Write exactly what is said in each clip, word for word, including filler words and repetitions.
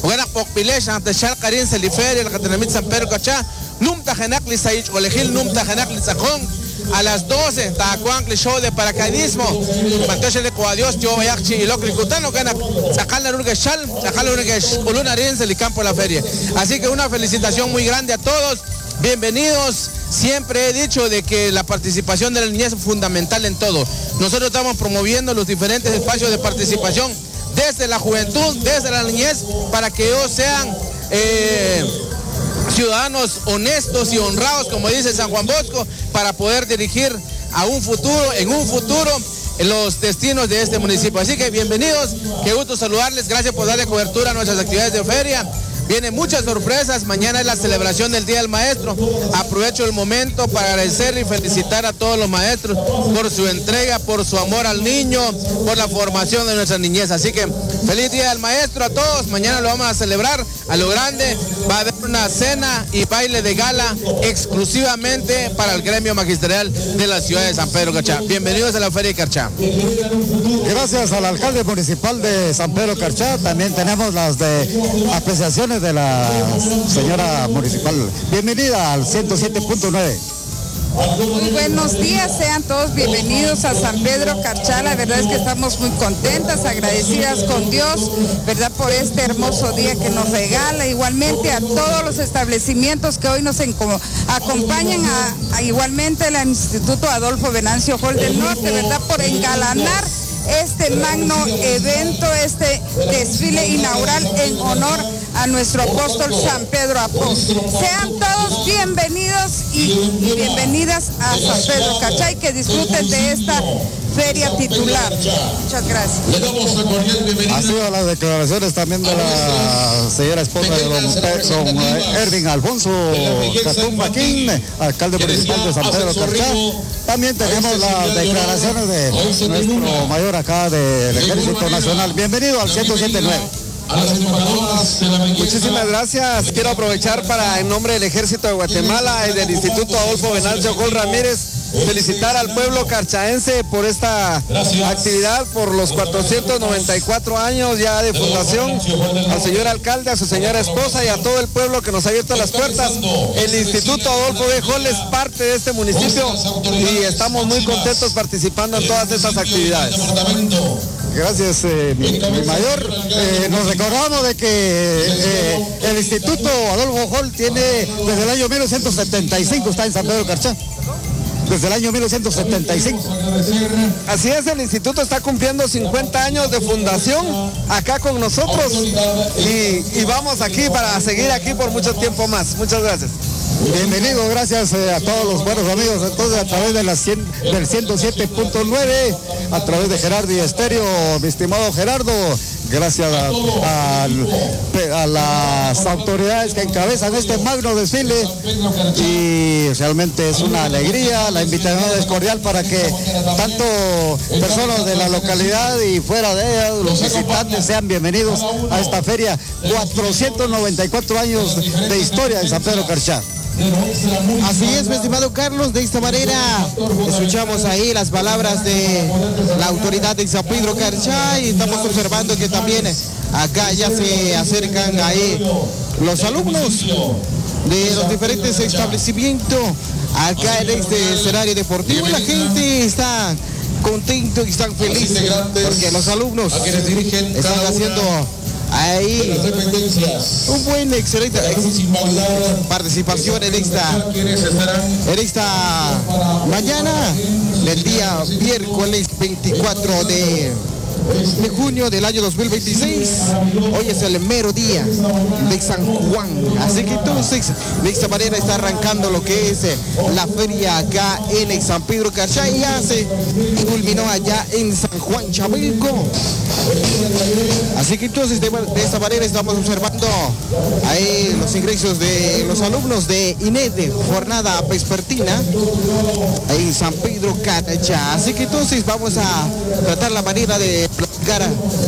Ugana Pokpilesh, ante Shalkarin, Seliferi, el Catanamit San Pedro Cachá, Numta Genakli Saich, Olejil, Numta Genakli Sajón. A las doce, Tacuancli Show de paracaidismo. Manténgale con adiós, yo Yachi y Locri Cutano, gana. Sacar la Urga Shal, sacar la Urga Ulunarense, el campo de la feria. Así que una felicitación muy grande a todos. Bienvenidos. Siempre he dicho de que la participación de la niñez es fundamental en todo. Nosotros estamos promoviendo los diferentes espacios de participación desde la juventud, desde la niñez, para que ellos sean eh, ciudadanos honestos y honrados, como dice San Juan Bosco, para poder dirigir a un futuro, en un futuro, los destinos de este municipio. Así que bienvenidos, qué gusto saludarles, gracias por darle cobertura a nuestras actividades de feria. Vienen muchas sorpresas, mañana es la celebración del Día del Maestro. Aprovecho el momento para agradecer y felicitar a todos los maestros por su entrega, por su amor al niño, por la formación de nuestra niñez. Así que feliz Día del Maestro a todos, mañana lo vamos a celebrar a lo grande. Va a haber una cena y baile de gala exclusivamente para el gremio magisterial de la ciudad de San Pedro Carchá. Bienvenidos a la Feria de Carchá. Gracias al alcalde municipal de San Pedro Carchá. También tenemos las de apreciaciones de la señora municipal. Bienvenida al ciento siete punto nueve. Muy buenos días, sean todos bienvenidos a San Pedro Carchá. La verdad es que estamos muy contentas, agradecidas con Dios, ¿verdad?, por este hermoso día que nos regala. Igualmente a todos los establecimientos que hoy nos acompañan, a, a igualmente al Instituto Adolfo Venancio Hall del Norte, ¿verdad?, por engalanar este magno evento, este desfile inaugural en honor a nuestro apóstol San Pedro Apóstol. Sean todos bienvenidos y bienvenidas a San Pedro Carchá y que disfruten de esta feria titular. Muchas gracias. Ha sido las declaraciones también de la señora esposa de don, don Ervin Alfonso Catumbaquín, alcalde municipal de San Pedro Carchá. También tenemos las declaraciones de nuestro mayor acá del Ejército Nacional. Bienvenido al ciento siete punto nueve. Muchísimas gracias. Quiero aprovechar para, en nombre del Ejército de Guatemala y del Instituto Adolfo Venancio Hall Ramírez, felicitar al pueblo carchaense por esta actividad, por los cuatrocientos noventa y cuatro años ya de fundación, al señor alcalde, a su señora esposa y a todo el pueblo que nos ha abierto las puertas. El Instituto Adolfo B. Hall es parte de este municipio y estamos muy contentos participando en todas estas actividades. Gracias, eh, mi, mi mayor. Eh, nos recordamos de que eh, el Instituto Adolfo Hall tiene desde el año mil novecientos setenta y cinco, está en San Pedro Carchá. Desde el año mil novecientos setenta y cinco. Así es, el instituto está cumpliendo cincuenta años de fundación acá con nosotros y, y vamos aquí para seguir aquí por mucho tiempo más. Muchas gracias. Bienvenido, gracias eh, a todos los buenos amigos, entonces a través de la cien, del ciento siete punto nueve, a través de Gerardo y Estéreo, mi estimado Gerardo, gracias a, a, a las autoridades que encabezan este magno desfile y realmente es una alegría, la invitación es cordial para que tanto personas de la localidad y fuera de ella, los visitantes sean bienvenidos a esta feria, cuatrocientos noventa y cuatro años de historia en San Pedro Carchá. Así es, mi estimado Carlos, de esta manera escuchamos ahí las palabras de la autoridad de San Pedro Carchá y estamos observando que también acá ya se acercan ahí los alumnos de los diferentes establecimientos acá en este escenario deportivo y la gente está contento y están felices porque los alumnos están haciendo ahí un buen, excelente participación en esta, en esta mañana del día miércoles veinticuatro de junio del año dos mil veintiséis. Hoy es el mero día de San Juan, así que entonces de esta manera está arrancando lo que es la feria acá en San Pedro Carchá y ya se culminó allá en San Juan Chamelco. Así que entonces de, de esta manera estamos observando ahí los ingresos de los alumnos de INED, jornada vespertina en San Pedro Carchá. Así que entonces vamos a tratar la manera de platicar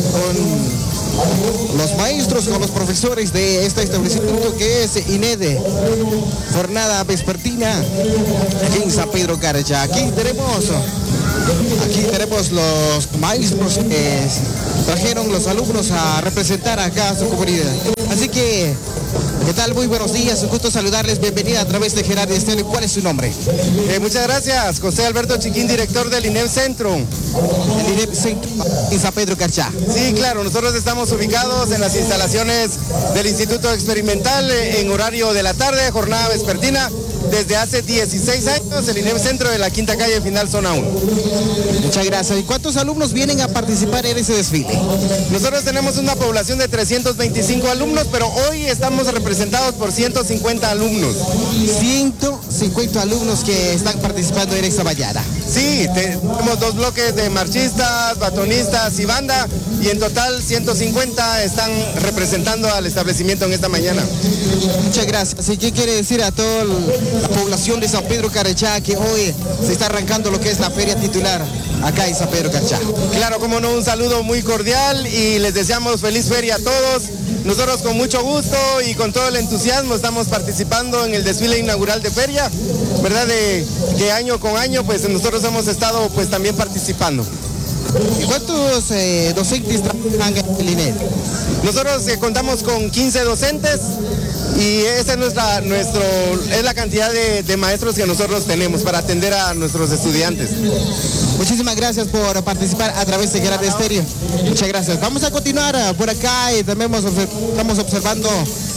con los maestros, con los profesores de este establecimiento que es INED, jornada vespertina en San Pedro Carchá. Aquí tenemos Aquí tenemos los maestros que trajeron los alumnos a representar acá a su comunidad. Así que, ¿qué tal? Muy buenos días, un gusto saludarles, bienvenida a través de Gerardo Estéreo. ¿Cuál es su nombre? Eh, muchas gracias, José Alberto Chiquín, director del I N E P Centro. El I N E P Centro en San Pedro Carchá. Sí, claro, nosotros estamos ubicados en las instalaciones del Instituto Experimental en horario de la tarde, jornada vespertina. Desde hace dieciséis años, el I N E P Centro de la Quinta Calle Final, Zona uno. Muchas gracias. ¿Y cuántos alumnos vienen a participar en ese desfile? Nosotros tenemos una población de trescientos veinticinco alumnos, pero hoy estamos representados por ciento cincuenta alumnos. ciento cincuenta alumnos que están participando en esta mañana. Sí, tenemos dos bloques de marchistas, batonistas y banda, y en total ciento cincuenta están representando al establecimiento en esta mañana. Muchas gracias. ¿Y qué quiere decir a toda la población de San Pedro Carchá que hoy se está arrancando lo que es la feria titular acá en San Pedro Carchá? Claro, como no, un saludo muy cordial y les deseamos feliz feria a todos. Nosotros con mucho gusto y con todo el entusiasmo estamos participando en el desfile inaugural de feria, ¿verdad? De, que año con año pues nosotros hemos estado pues también participando. ¿Y cuántos eh, docentes trabajan en el I N E P? Nosotros eh, contamos con quince docentes y esa es nuestra, nuestro, es la cantidad de, de maestros que nosotros tenemos para atender a nuestros estudiantes. Muchísimas gracias por participar a través de Gerardo Estéreo. Muchas gracias. Vamos a continuar por acá y también estamos observando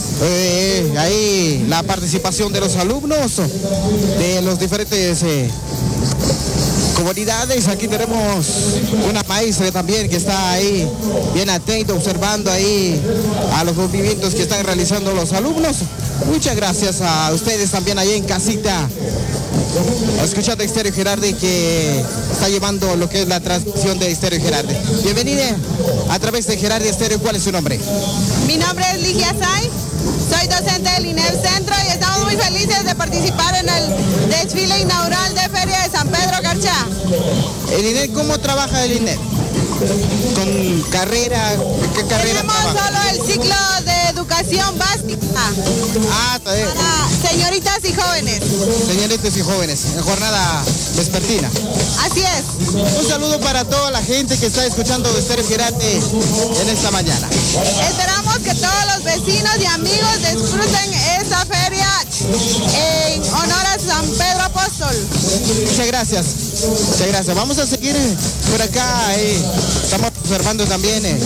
eh, ahí la participación de los alumnos de los diferentes eh, comunidades. Aquí tenemos una maestra también que está ahí bien atenta, observando ahí a los movimientos que están realizando los alumnos. Muchas gracias a ustedes también ahí en casita, escuchando Estéreo Gerardo, que está llevando lo que es la transmisión de Estéreo Gerardo. Bienvenida a través de Gerardo Estéreo. ¿Cuál es su nombre? Mi nombre es Ligia Say, soy docente del I N E P Centro y estamos muy felices de participar en el desfile inaugural de Feria de San Pedro Carchá. ¿El I N E P cómo trabaja el I N E P? ¿Con carrera? ¿Qué carrera Tenemos trabaja? solo el ciclo de educación básica Ah, está bien. para señoritas y jóvenes. Señoritas y jóvenes, en jornada vespertina. Así es. Un saludo para toda la gente que está escuchando Estéreo Gerardo en esta mañana. Esperamos que todos los vecinos y amigos disfruten esta feria en honor a San Pedro Apóstol. Muchas gracias. Muchas gracias. Vamos a seguir por acá. Eh. Estamos observando también. Eh.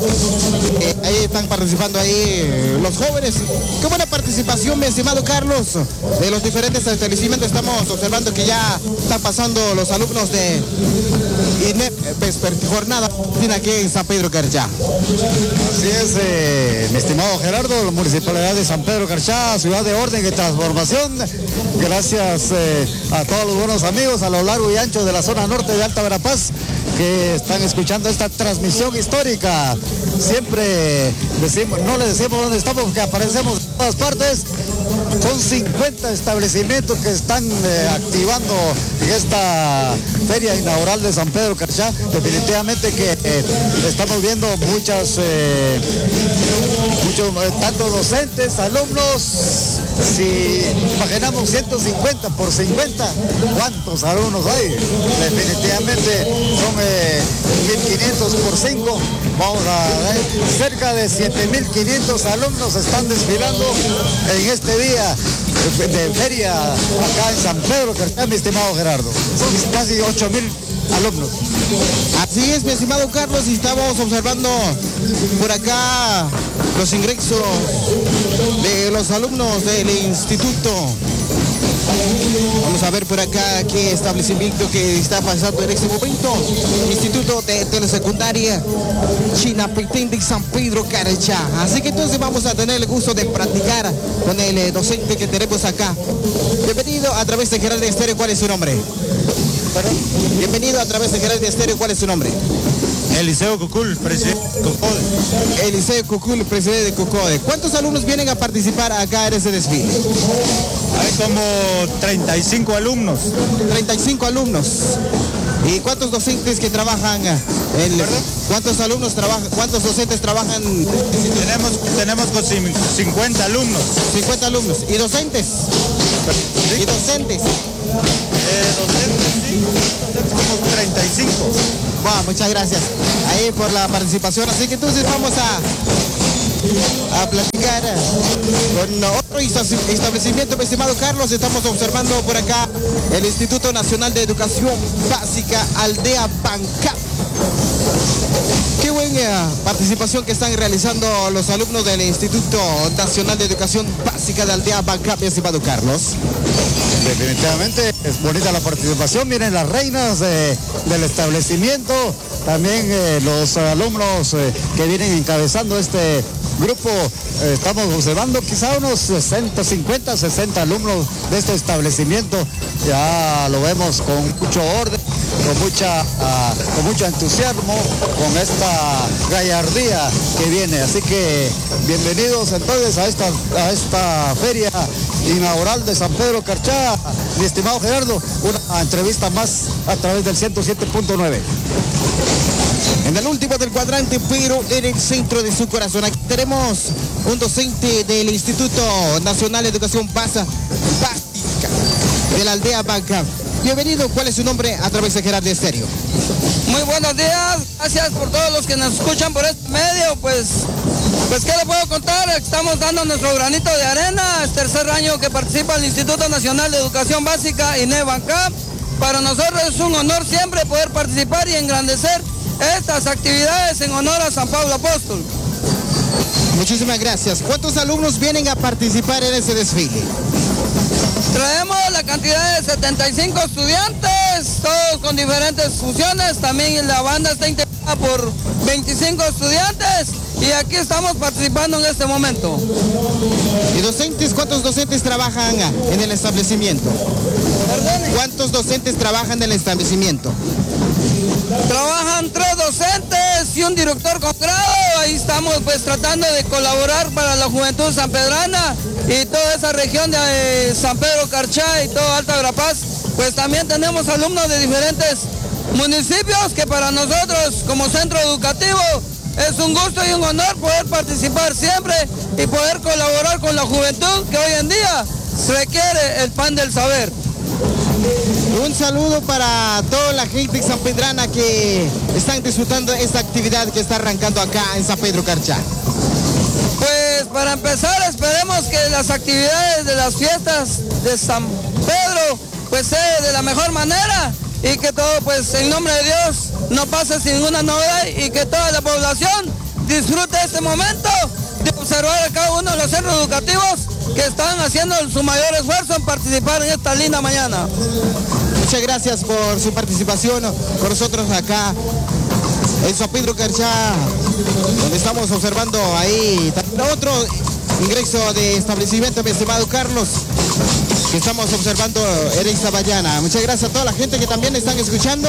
Eh, ahí están participando ahí eh, los jóvenes. Qué buena participación, mi estimado Carlos, de los diferentes establecimientos. Estamos observando que ya están pasando los alumnos de I N E P, jornada aquí en San Pedro Carchá. Así es, eh, mi estimado Gerardo, la Municipalidad de San Pedro Carchá, ciudad de orden y transformación. Gracias eh, a todos los buenos amigos a lo largo y ancho de la zona norte de Alta Verapaz que están escuchando esta transmisión histórica. Siempre decimos, no les decimos dónde estamos porque aparecemos en todas partes. Son cincuenta establecimientos que están eh, activando esta feria inaugural de San Pedro Carchá. Definitivamente que eh, estamos viendo muchas, eh, muchos, eh, tanto docentes, alumnos. Si imaginamos ciento cincuenta por cincuenta, ¿cuántos alumnos hay? Definitivamente son eh, mil quinientos por cinco. Vamos a ver, cerca de siete mil quinientos alumnos están desfilando en este día de feria acá en San Pedro Carchá, mi estimado Gerardo. Son casi ocho mil alumnos. Así es, mi estimado Carlos, y estamos observando por acá los ingresos de los alumnos del instituto. Vamos a ver por acá qué establecimiento que está pasando en este momento. Instituto de Telesecundaria Chinapetén de San Pedro Carchá. Así que entonces vamos a tener el gusto de practicar con el eh, docente que tenemos acá. Bienvenido a través de Gerardo Estéreo. ¿Cuál es su nombre? ¿Perdón? Bienvenido a través de Gerardo Estéreo. ¿Cuál es su nombre? Eliseo Cucul, presidente de COCODE. Eliseo Cucul, presidente de COCODE. ¿Cuántos alumnos vienen a participar acá en ese desfile? Hay como treinta y cinco alumnos. treinta y cinco alumnos. ¿Y cuántos docentes que trabajan? En, ¿Cuántos alumnos trabajan? ¿Cuántos docentes trabajan? Tenemos, tenemos con cincuenta alumnos. cincuenta alumnos. ¿Y docentes? ¿Sí? ¿Y docentes? Eh, docentes, sí, docentes como treinta y cinco. Bueno, muchas gracias ahí por la participación. Así que entonces vamos a a platicar con otro establecimiento, mi estimado Carlos. Estamos observando por acá el Instituto Nacional de Educación Básica Aldea Bancap. Qué buena participación que están realizando los alumnos del Instituto Nacional de Educación Básica de Aldea Bancap, mi estimado Carlos. Definitivamente es bonita la participación. Miren las reinas eh, del establecimiento, también eh, los alumnos eh, que vienen encabezando este grupo. Eh, estamos observando quizá unos sesenta, cincuenta, sesenta alumnos de este establecimiento. Ya lo vemos con mucho orden, con mucha, uh, con mucho entusiasmo, con esta gallardía que viene. Así que bienvenidos entonces a esta, a esta feria inaugural de San Pedro Carchá. Mi estimado Gerardo, una entrevista más a través del ciento siete punto nueve. En el último del cuadrante, pero en el centro de su corazón. Aquí tenemos un docente del Instituto Nacional de Educación Básica de la Aldea Banca. Bienvenido, ¿cuál es su nombre a través de Gerardo Estéreo? Muy buenos días, gracias por todos los que nos escuchan por este medio. Pues, pues ¿qué le puedo contar? Estamos dando nuestro granito de arena. Es tercer año que participa el Instituto Nacional de Educación Básica, I N E Bancap. Para nosotros es un honor siempre poder participar y engrandecer estas actividades en honor a San Pablo Apóstol. Muchísimas gracias. ¿Cuántos alumnos vienen a participar en ese desfile? Traemos la cantidad de setenta y cinco estudiantes, todos con diferentes funciones. También la banda está integrada por veinticinco estudiantes y aquí estamos participando en este momento. ¿Y docentes? ¿Cuántos docentes trabajan en el establecimiento? ¿Perdón? ¿Cuántos docentes trabajan en el establecimiento? Trabajan tres docentes y un director con grado. Ahí estamos pues tratando de colaborar para la juventud sanpedrana y toda esa región de San Pedro Carchá y todo Alta Verapaz. Pues también tenemos alumnos de diferentes municipios que para nosotros como centro educativo es un gusto y un honor poder participar siempre y poder colaborar con la juventud que hoy en día requiere el pan del saber. Un saludo para toda la gente sanpedrana que están disfrutando esta actividad que está arrancando acá en San Pedro Carchá. Pues para empezar esperemos que las actividades de las fiestas de San Pedro pues sea de la mejor manera y que todo pues en nombre de Dios no pase sin ninguna novedad y que toda la población disfrute este momento de observar a cada uno de los centros educativos que están haciendo su mayor esfuerzo en participar en esta linda mañana. Muchas gracias por su participación con nosotros acá en San Pedro Carchá, donde estamos observando ahí otro ingreso de establecimiento, mi estimado Carlos, que estamos observando en esta mañana. Muchas gracias a toda la gente que también están escuchando,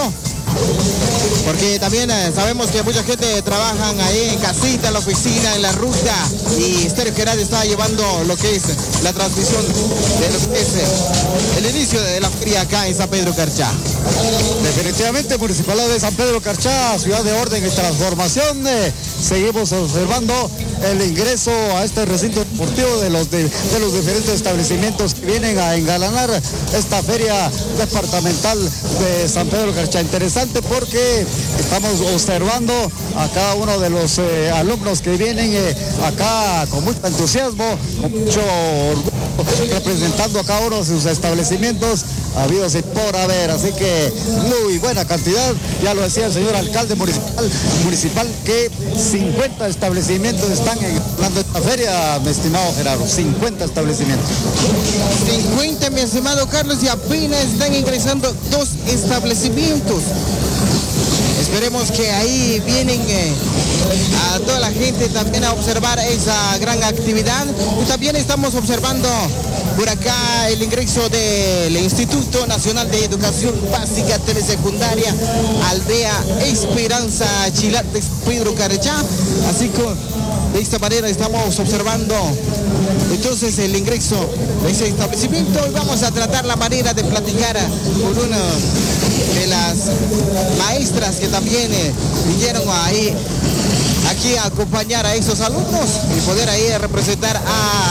porque también eh, sabemos que mucha gente trabaja ahí en casita, en la oficina, en la ruta, y Estéreo Gerardo está llevando lo que es la transmisión de lo que es eh, el inicio de la feria acá en San Pedro Carchá. Definitivamente, Municipalidad de San Pedro Carchá, ciudad de orden y transformación. Eh, seguimos observando el ingreso a este recinto deportivo de los, de, de los diferentes establecimientos que vienen a engalanar esta feria departamental de San Pedro Carchá. Interesante porque estamos observando a cada uno de los eh, alumnos que vienen eh, acá con mucho entusiasmo, con mucho orgullo, representando a cada uno de sus establecimientos habidos y por haber. Así que muy buena cantidad, ya lo decía el señor alcalde municipal, municipal que cincuenta establecimientos están engranando esta feria, mi estimado Gerardo, cincuenta establecimientos. cincuenta, mi estimado Carlos, y apenas están ingresando dos establecimientos. Esperemos que ahí vienen eh, a toda la gente también a observar esa gran actividad. Y también estamos observando por acá el ingreso del Instituto Nacional de Educación Básica Telesecundaria Aldea Esperanza Chilate de Pedro Carchá. Así que de esta manera estamos observando entonces el ingreso de ese establecimiento y vamos a tratar la manera de platicar con una de las maestras que también eh, vinieron ahí aquí a acompañar a esos alumnos y poder ahí representar a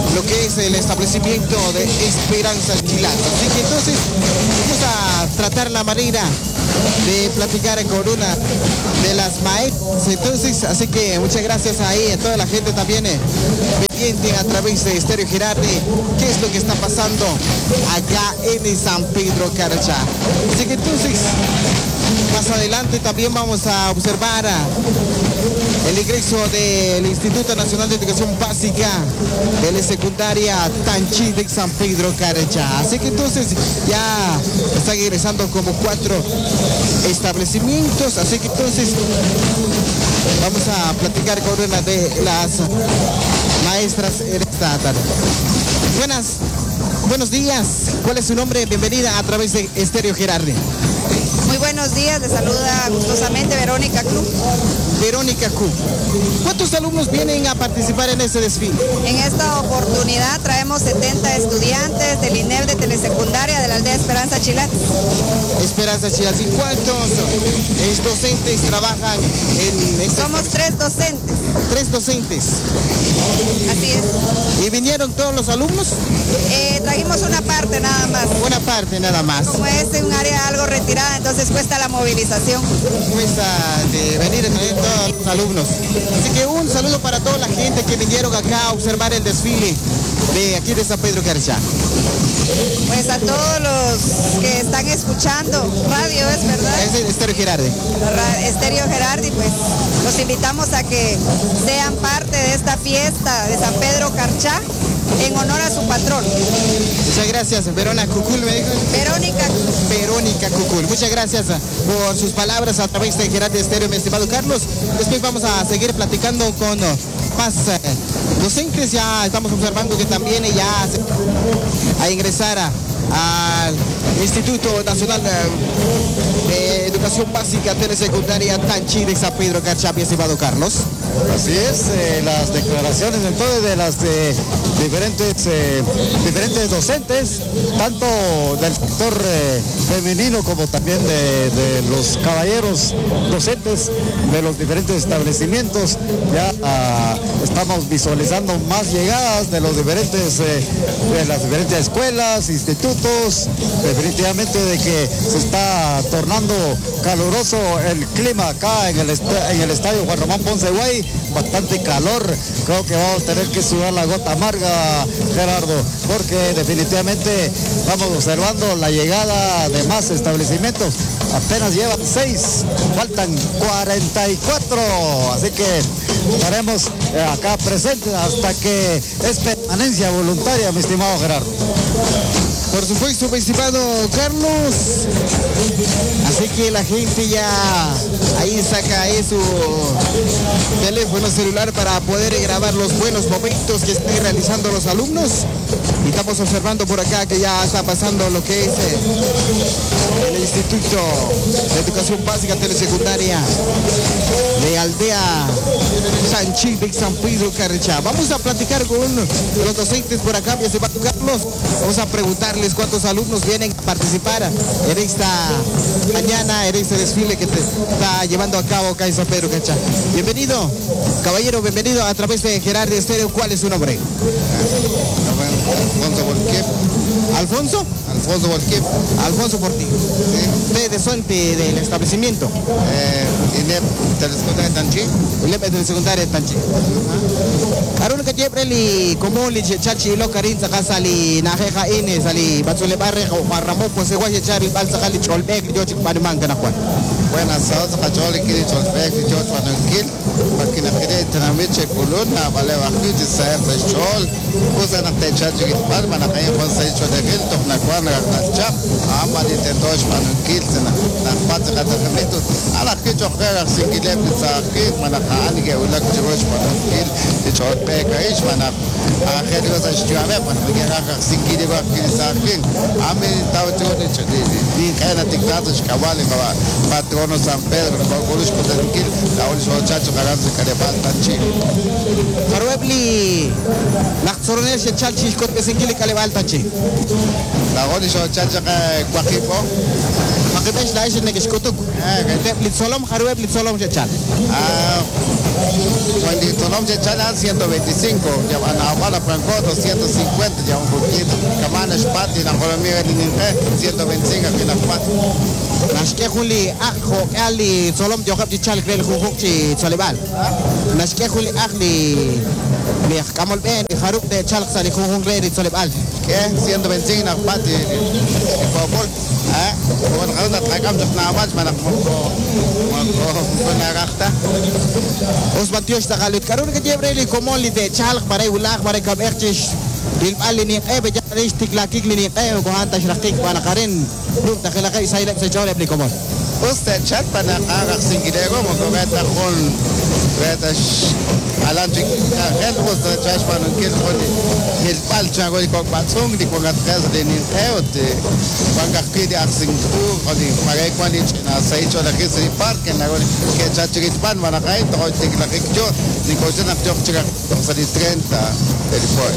lo que es el establecimiento de Esperanza Chilata. Así que entonces vamos a tratar la manera de platicar con una de las maestras. Entonces, así que muchas gracias ahí a toda la gente también eh, pendiente a través de Estéreo Girardi, qué es lo que está pasando acá en San Pedro Carachá. Así que entonces, más adelante también vamos a observar el ingreso del Instituto Nacional de Educación Básica de la secundaria Tanchi de San Pedro Carachá. Así que entonces ya están ingresando como cuatro establecimientos. Así que entonces vamos a platicar con una de las maestras en esta tarde. Buenas, buenos días. ¿Cuál es su nombre? Bienvenida a través de Estéreo Girardi. Muy buenos días, les saluda gustosamente Verónica Cruz. Verónica Q. ¿Cuántos alumnos vienen a participar en este desfile? En esta oportunidad traemos setenta estudiantes del I N E P de telesecundaria de la aldea Esperanza Chilat. Esperanza Chilat. ¿Y cuántos eh, docentes trabajan en este? Somos tres docentes. Tres docentes. Así es. ¿Y vinieron todos los alumnos? Eh, trajimos una parte nada más. Una parte nada más. Como es un área algo retirada, entonces cuesta la movilización. Cuesta de venir a traer todos los alumnos. Así que un saludo para toda la gente que vinieron acá a observar el desfile de aquí de San Pedro Carachá. Pues a todos los que están escuchando radio, ¿es verdad? Es el Estéreo Girardi. Estéreo Girardi, pues los invitamos a que sean parte de esta fiesta de San Pedro Carachá en honor a su patrón. Muchas gracias, Verónica Cucul, me dijo. Verónica. Verónica Cucul. Muchas gracias por sus palabras a través de Girardi Estéreo, mi estimado Carlos. Después vamos a seguir platicando con más eh, docentes. Ya estamos observando que también ya se, a ingresar a, al Instituto Nacional de, de Educación Básica Telesecundaria Tanchi de San Pedro Carachá, mi estimado Carlos. Así es, eh, las declaraciones entonces de las de diferentes eh, diferentes docentes, tanto del sector eh, femenino como también de, de los caballeros docentes de los diferentes establecimientos. Ya ah, estamos visualizando más llegadas de los diferentes eh, de las diferentes escuelas, institutos. Definitivamente de que se está tornando caluroso el clima acá en el, est en el estadio Juan Román Ponce Guay. Bastante calor, creo que vamos a tener que sudar la gota amarga, Gerardo, porque definitivamente vamos observando la llegada de más establecimientos. Apenas llevan seis, faltan cuarenta y cuatro, así que estaremos acá presentes hasta que es permanencia voluntaria, mi estimado Gerardo. Por supuesto, mi estimado Carlos. Así que la gente ya ahí saca ahí su teléfono celular para poder grabar los buenos momentos que están realizando los alumnos. Y estamos observando por acá que ya está pasando lo que es eh, el Instituto de Educación Básica Telesecundaria de Aldea Tanchi de San Pedro Carachá. Vamos a platicar con los docentes por acá, mi estimado Carlos. Vamos a preguntarles cuántos alumnos vienen a participar en esta mañana, en este desfile que te está llevando a cabo acá en San Pedro Carachá. Bienvenido, caballero, bienvenido a través de Girardi Estéreo. ¿Cuál es su nombre? Alfonso Borquip. ¿Alfonso? Alfonso Borquip. Alfonso Portillo. Sí. ¿Usted de suente del establecimiento? Eh, I N E P telesecundaria Tanchi. I N E P telesecundaria Tanchi. Karun ka jepre li como li chachi lo karin sa kasali na kha ine sali batsule barre ko maramo po se wa chari bal sa kali cholbek li jochi panimang kana kwan. Buenas saos ka choli kili cholbek li jochi panankil. Makina khide tanamiche kulun na vale waqti sa sa chol. Kusa na te chachi ki par mana kay kon sa chodegil to na kwan na cha. Amali te tosh panankil na na pat ka takamitu. Ala ki chokera singile sa ki mana khani ke ulak jochi panankil li chol Pekaish mana akhir cosa stiame mana bigera singide ba kisakin ame tawchone chodi di kana tiktato shkawali ba patrono San Pedro ba golush podankil laul so chacho karanze kare baltanchi Karwebli naksoronel se chalchi kot pesingili kale baltanchi la goli so chacho ka kwakipo makibesh la ishe nekishkotuk eh blit solom karwebli solom se chal ah Cuando Tonom de Chala ciento veinticinco, ya van a Bala Franco doscientos cincuenta, ya un poquito. Camana Spati, la Colombia ciento veinticinco aquí en la Spati. Nashke Juli Ajo Ali Solom Jokab Chal Krel Hukuk Chi Chalibal. Nashke Juli Ahli Ni Kamal Ben Haruk de Chal Sali Hukuk Krel Chalibal. ¿Qué? ciento veinticinco en la Spati. Por favor. Ah, bueno, ahora traigamos una más para con la gasta. Os batió esta galut. Karun que lleve el comoli de Chal para ulag para Kaberchish. Il Ali ni Ebe ya listik la kik ni Ebe ko hanta shrakik para Karen. Lum ta khala kai sai lek se jawab ni komol. Usted chat para agak singirego mo ko beta kon beta alantik hel usted chat para kil kon el palcha go ko patsong di ko gatras de ni eote banga kidi ak singu kodi magay kwani na sai chola kis ni park en la go que chat chikit pan para kai to tik la kik jo ni ko se na chok chika sa di treinta del foi.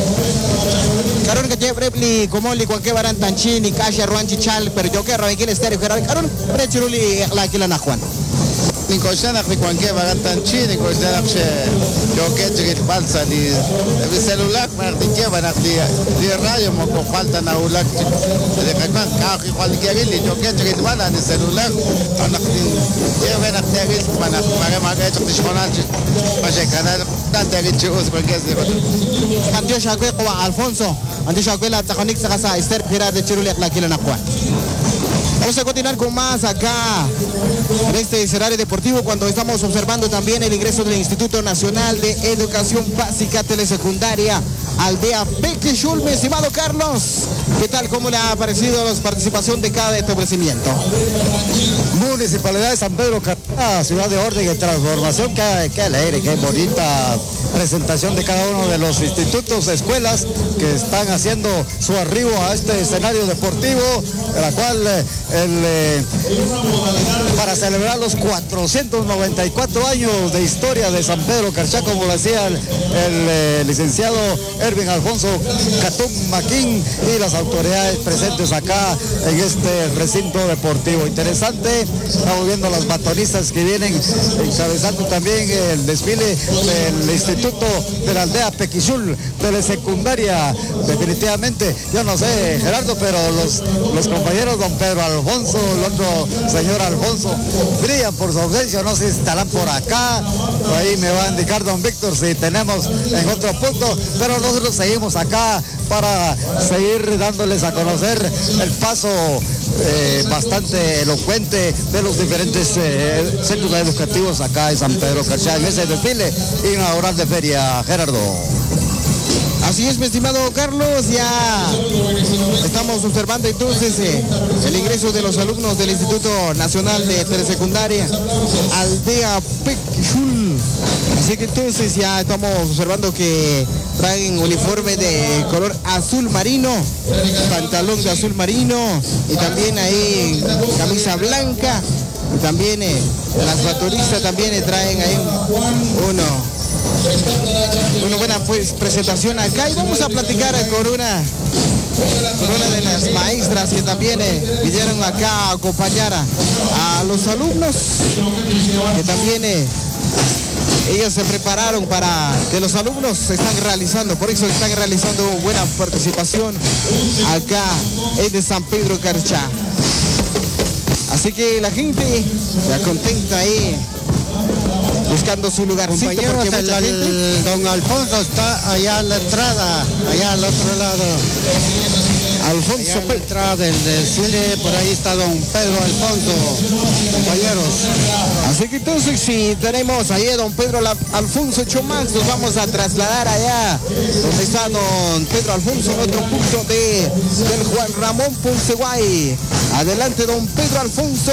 Karun que lleve li komoli ko ke baran tanchi ni kasha ruanchi chal pero yo que roikil estéreo Karun prechuli la kila na Juan. Ni koshana ni kwange barantan chi ni koshana che yo que chigit balsa ni el celular para de que van a di radio mo ko falta na ulak de que kan ka ki cualquier ni yo que chigit bala ni celular ana ni que ven a tener para para ma que chigit shonal pa je canal tan de que os con que es de Andio Shagwe ko Alfonso Andio Shagwe la takonik sa sa Esther Pira de Chiruli la kila na Juan. Vamos a continuar con más acá en este escenario deportivo cuando estamos observando también el ingreso del Instituto Nacional de Educación Básica Telesecundaria Aldea Pequishul. Mi estimado Carlos, ¿qué tal? ¿Cómo le ha parecido la participación de cada establecimiento? Municipalidad de San Pedro Carcha, ciudad de orden y transformación. Qué, qué alegre, qué bonita presentación de cada uno de los institutos, escuelas que están haciendo su arribo a este escenario deportivo, en la cual eh, el, eh, para celebrar los cuatrocientos noventa y cuatro años de historia de San Pedro Carcha, como lo decía el, el eh, licenciado Erwin Alfonso Catún Maquín y las autoridades presentes acá en este recinto deportivo. Interesante, estamos viendo las batonistas que vienen encabezando también el desfile del Instituto de la Aldea Pequishul Telesecundaria. Definitivamente, yo no sé, Gerardo, pero los, los compañeros don Pedro Alfonso, el otro señor Alfonso, brillan por su ausencia, no sé si estarán por acá, ahí me va a indicar don Víctor si tenemos en otro punto, pero nosotros seguimos acá para seguir dándoles a conocer el paso eh, bastante elocuente de los diferentes eh, centros educativos acá en San Pedro Carcha en ese desfile inaugural de feria, Gerardo. Así es, mi estimado Carlos, ya estamos observando entonces eh, el ingreso de los alumnos del Instituto Nacional de Telesecundaria Aldea Pequishul. Así que entonces ya estamos observando que traen uniforme de color azul marino, pantalón de azul marino y también ahí camisa blanca. Y también eh, las batoristas también eh, traen ahí uno. Una buena pues, presentación acá y vamos a platicar con una, con una de las maestras que también eh, vinieron acá a acompañar a, a los alumnos, que también eh, ellos se prepararon para que los alumnos se están realizando, por eso están realizando buena participación acá en San Pedro Carcha. Así que la gente ya contenta ahí, buscando su lugarcito. Compañeros, el, el, el don Alfonso está allá a la entrada, allá al otro lado. Alfonso, allá a la entrada del desfile, por ahí está don Pedro Alfonso, compañeros. Así que entonces si tenemos ahí a don Pedro Alfonso Chomax, nos vamos a trasladar allá donde está don Pedro Alfonso, en otro punto de, del Juan Ramón Ponce Guay. Adelante don Pedro Alfonso.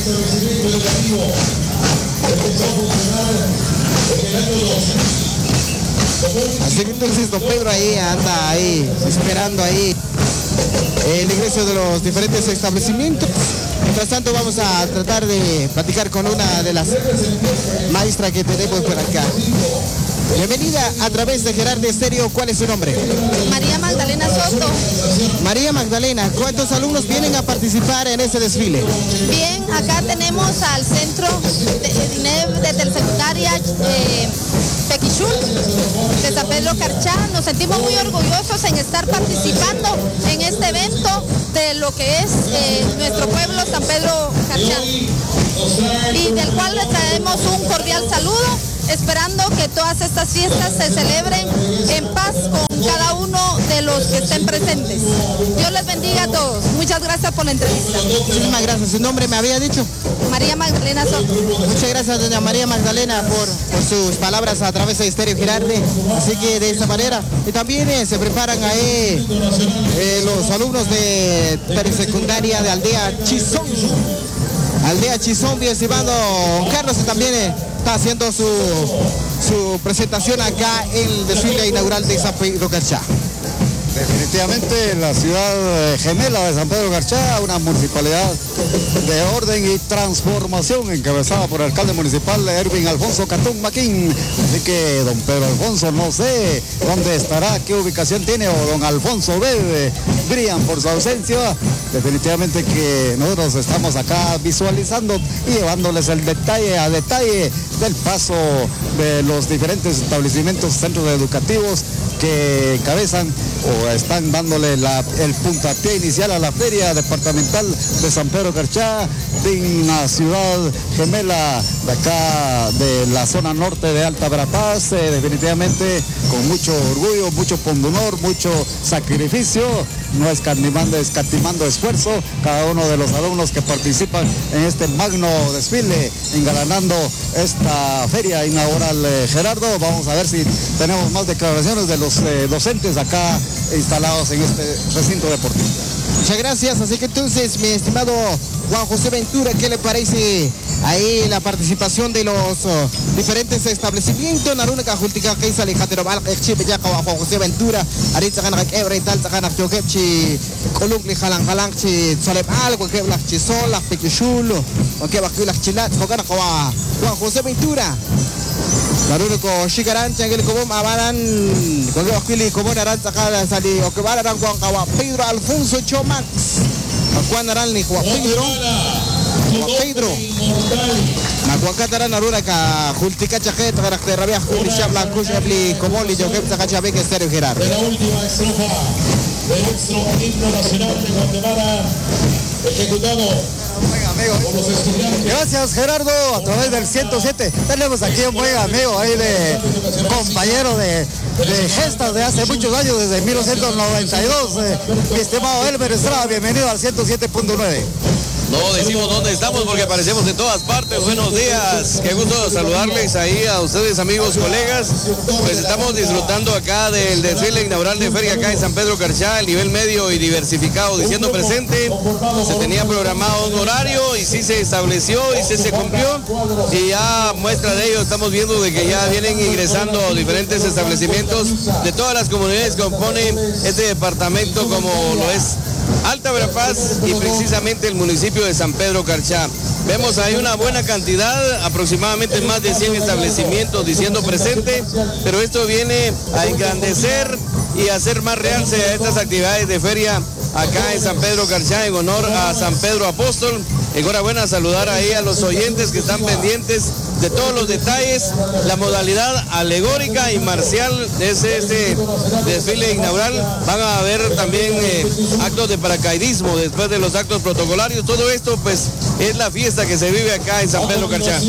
Así que entonces don Pedro ahí anda ahí esperando ahí el ingreso de los diferentes establecimientos. Mientras tanto vamos a tratar de platicar con una de las maestras que tenemos por acá. Bienvenida a través de Gerardo Estéreo. ¿Cuál es su nombre? María Magdalena Soto. María Magdalena, ¿cuántos alumnos vienen a participar en este desfile? Bien, acá tenemos al centro de, de, de telesecundaria eh, Pequichul, de San Pedro Carchá. Nos sentimos muy orgullosos en estar participando en este evento de lo que es eh, nuestro pueblo San Pedro Carchá, y del cual le traemos un cordial saludo, esperando que todas estas fiestas se celebren en paz con cada uno de los que estén presentes. Dios les bendiga a todos. Muchas gracias por la entrevista. Muchísimas gracias. ¿Su nombre me había dicho? María Magdalena Soto. Muchas gracias, doña María Magdalena, por, por sus palabras a través de Estéreo Girardi. Así que de esta manera, y también eh, se preparan ahí eh, los alumnos de perisecundaria de Aldea Chizón. Aldea Chizón, mi estimado Carlos, y también eh, está haciendo su, su presentación acá en el desfile inaugural de San Pedro Carchá. Definitivamente la ciudad gemela de San Pedro Carchá, una municipalidad de orden y transformación encabezada por el alcalde municipal Erwin Alfonso Catún Maquín. Así que don Pedro Alfonso, no sé dónde estará, qué ubicación tiene, o don Alfonso Bebe, brillan por su ausencia. Definitivamente que nosotros estamos acá visualizando y llevándoles el detalle a detalle del paso de los diferentes establecimientos, centros educativos que encabezan o están dándole la, el puntapié inicial a la feria departamental de San Pedro Carchá, en la ciudad gemela de acá de la zona norte de Alta Verapaz. Eh, definitivamente con mucho orgullo, mucho pundonor, mucho sacrificio, no escatimando, escatimando esfuerzo, cada uno de los alumnos que participan en este magno desfile, engalanando esta feria inaugural. eh, Gerardo, vamos a ver si tenemos más declaraciones de los eh, docentes acá instalados en este recinto deportivo. Muchas gracias. Así que entonces, mi estimado Juan José Ventura, ¿qué le parece ahí la participación de los uh, diferentes establecimientos? Naruna Cajultica, Keisa, Alejandro Balc, Chip, Yaca, Juan José Ventura, Aritza Ganak, Ebre, Talza Ganak, Yokechi, Columni, Jalan, Jalan, Chi, Solep, Algo, que Black Chisol, la Pequishul, o que Baculas Chilat, Jogana, Juan José Ventura. Naruna ko Shikaran, Changel Kobom, Abaran, con los Kili, como Naran, Sakala, Sali, o que Balaran, Juan Kawa, Pedro Alfonso Chomax, Juan Naran, Juan Pedro, Juan Pedro, Macuacataran, Naruna, Ka, Jultica Chajet, Carácter Rabia, Juli Shabla, Kushebli, Comoli, Jokem, Sakachabe, que Estéreo Gerardo. De la última estrofa de nuestro himno nacional de Guatemala, ejecutado. Gracias, Gerardo, a través del ciento siete. Tenemos aquí un buen amigo ahí de compañero de, de gestas de hace muchos años, desde mil novecientos noventa y dos. Eh, mi estimado Elmer Estrada, bienvenido al ciento siete punto nueve. No decimos dónde estamos porque aparecemos en todas partes. Buenos días, qué gusto saludarles ahí a ustedes, amigos, colegas. Pues estamos disfrutando acá del desfile inaugural de feria acá en San Pedro Carchá, el nivel medio y diversificado, diciendo presente. Se tenía programado un horario y sí se estableció y sí se cumplió. Y ya muestra de ello estamos viendo de que ya vienen ingresando diferentes establecimientos de todas las comunidades que componen este departamento, como lo es Alta Verapaz y precisamente el municipio de San Pedro Carchá. Vemos ahí una buena cantidad, aproximadamente más de cien establecimientos diciendo presente, pero esto viene a engrandecer y a hacer más realce a estas actividades de feria acá en San Pedro Carchá en honor a San Pedro Apóstol. Enhorabuena, saludar ahí a los oyentes que están pendientes de todos los detalles, la modalidad alegórica y marcial de este, este desfile inaugural. Van a haber también eh, actos de paracaidismo después de los actos protocolarios. Todo esto pues es la fiesta que se vive acá en San Pedro Carchá.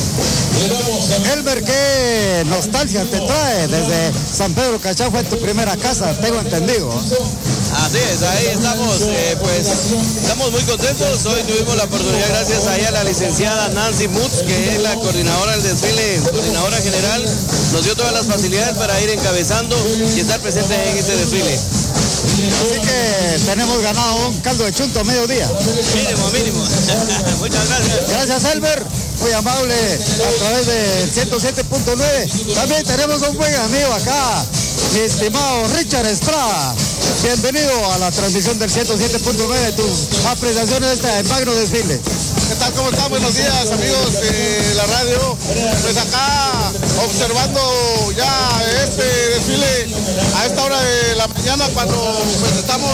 Elmer, qué nostalgia te trae. Desde San Pedro Carchá fue tu primera casa, tengo entendido. Así es, ahí estamos, eh, pues estamos muy contentos. Hoy tuvimos la oportunidad, gracias ahí a la licenciada Nancy Mutz, que es la coordinadora del desfile, coordinadora general, nos dio todas las facilidades para ir encabezando y estar presentes en este desfile. Así que tenemos ganado un caldo de chunto a mediodía. Mínimo, mínimo. Muchas gracias. Gracias, Elmer. Muy amable a través del ciento siete punto nueve. También tenemos un buen amigo acá, mi estimado Richard Estrada. Bienvenido a la transmisión del ciento siete punto nueve, tus apreciaciones de este magno desfile. ¿Qué tal? ¿Cómo están? Buenos días, amigos de la radio. Pues acá observando ya este desfile a esta hora de la mañana, cuando pues estamos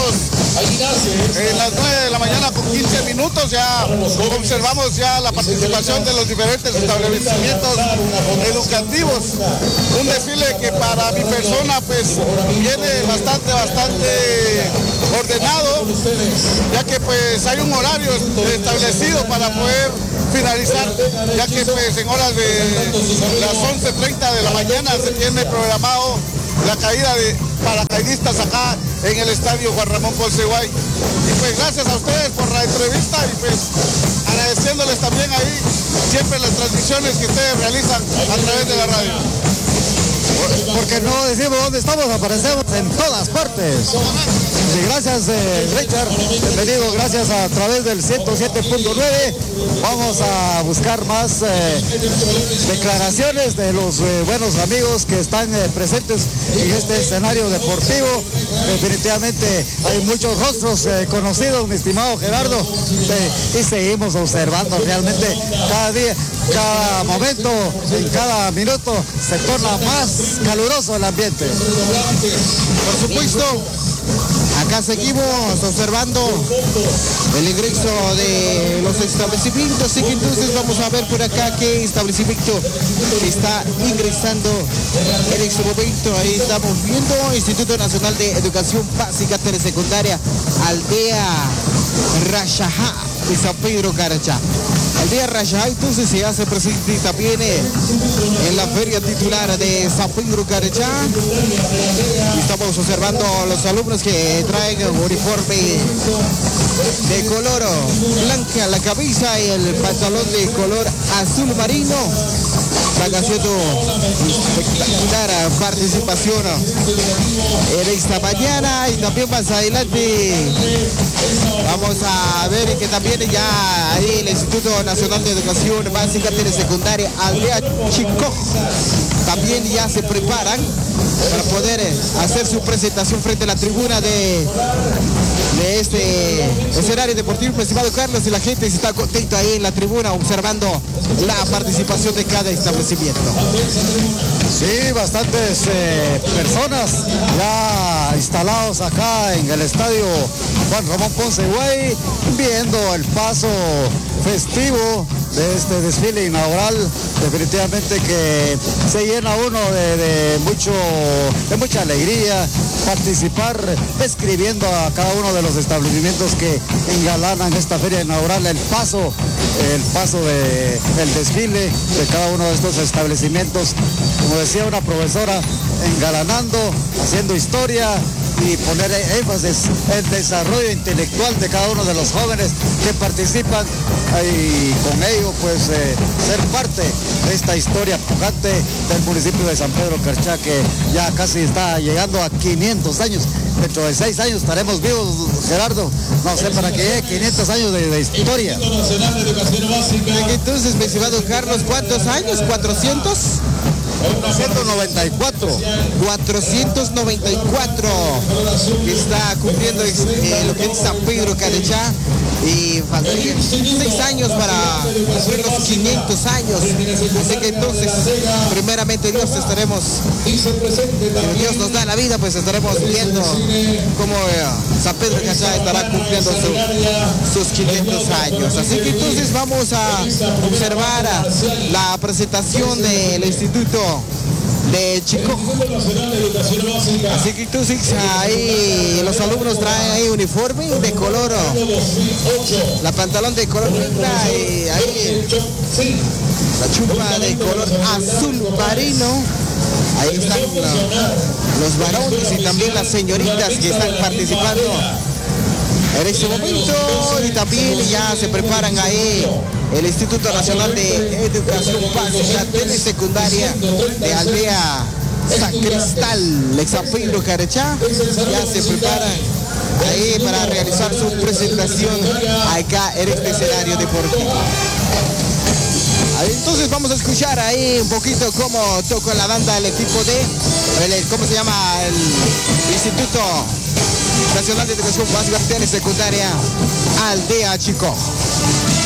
en las nueve de la mañana con quince minutos, ya observamos ya la participación de los diferentes establecimientos educativos. Un desfile que para mi persona pues viene bastante, bastante ordenado, ya que pues hay un horario establecido para poder finalizar, ya que pues en horas de las once treinta de la mañana se tiene programado la caída de paracaidistas acá en el estadio Juan Ramón Ponce Guay. Y pues gracias a ustedes por la entrevista y pues agradeciéndoles también ahí siempre las transmisiones que ustedes realizan a través de la radio. Porque no decimos dónde estamos, aparecemos en todas partes. Y gracias eh, Richard, bienvenido, gracias a través del ciento siete punto nueve. Vamos a buscar más eh, declaraciones de los eh, buenos amigos que están eh, presentes en este escenario deportivo. Definitivamente hay muchos rostros eh, conocidos, mi estimado Gerardo, eh, y seguimos observando realmente cada día, cada momento, en cada minuto se torna más caluroso el ambiente. Por supuesto, acá seguimos observando el ingreso de los establecimientos, así que entonces vamos a ver por acá qué establecimiento está ingresando en este momento. Ahí estamos viendo Instituto Nacional de Educación Básica Telesecundaria Aldea Rayajá de San Pedro Carachá. Aldea Rayajá entonces se hace presente también en la feria titular de San Pedro Carachá. Estamos observando a los alumnos que traen un uniforme de color blanca a la camisa y el pantalón de color azul marino. Están haciendo espectacular participación en esta mañana, y también más adelante vamos a ver que también ya ahí el Instituto Nacional de Educación Básica Telesecundaria Aldea Chicoj también ya se preparan para poder hacer su presentación frente a la tribuna de, de este escenario deportivo. Mi estimado Carlos, y la gente está contenta ahí en la tribuna observando la participación de cada establecimiento. Sí, bastantes eh, personas ya instalados acá en el estadio Juan Ramón Ponce Guay, viendo el paso festivo de este desfile inaugural. Definitivamente que se llena uno de, de mucho de mucha alegría participar, escribiendo a cada uno de los establecimientos que engalanan esta feria inaugural el paso el paso de, del desfile de cada uno de estos establecimientos, como decía una profesora, engalanando, haciendo historia y poner énfasis en el desarrollo intelectual de cada uno de los jóvenes que participan, y con ello pues eh, ser parte de esta historia pujante del municipio de San Pedro Carachá, que ya casi está llegando a quinientos años. Dentro de seis años estaremos vivos, Gerardo, no sé, para que llegue quinientos años de, de historia. Entonces, mi estimado Carlos, ¿cuántos años? ¿cuatrocientos? cuatrocientos noventa y cuatro. cuatrocientos noventa y cuatro que está cumpliendo eh, lo que es San Pedro Carachá, y faltarían seis años para cumplir los quinientos años. Así que entonces, primeramente Dios, estaremos, si Dios nos da la vida, pues estaremos viendo cómo eh, San Pedro Carachá estará cumpliendo su, sus quinientos años. Así que entonces vamos a observar a la presentación del Instituto de Chicoj. Así que entonces ahí los alumnos traen ahí uniforme de color, la pantalón de color negra, y ahí la chupa de color azul marino. Ahí están uh, los varones y también las señoritas que están participando en este momento, y también ya se preparan ahí el Instituto Nacional de Educación Básica Telesecundaria de Aldea San Cristal de San Pedro Carachá. Ya se preparan ahí para realizar su presentación acá en este escenario deportivo. Entonces vamos a escuchar ahí un poquito cómo toca la banda el equipo de, el, ¿cómo se llama? El Instituto Nacional de Educación Básica Telesecundaria Aldea Chicoj.